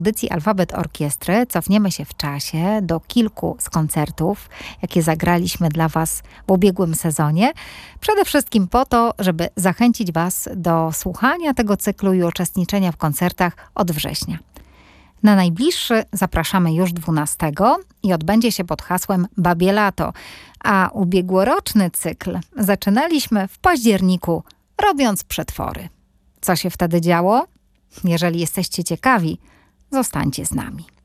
audycji Alfabet Orkiestry cofniemy się w czasie do kilku z koncertów, jakie zagraliśmy dla Was w ubiegłym sezonie. Przede wszystkim po to, żeby zachęcić Was do słuchania tego cyklu i uczestniczenia w koncertach od września. Na najbliższy zapraszamy już 12 i odbędzie się pod hasłem Babie Lato, a ubiegłoroczny cykl zaczynaliśmy w październiku, robiąc przetwory. Co się wtedy działo? Jeżeli jesteście ciekawi, zostańcie z nami.